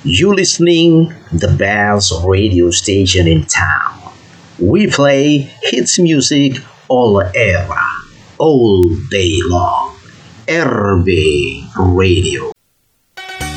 You listening the best radio station in town. We play hits music all era, all day long. RB Radio.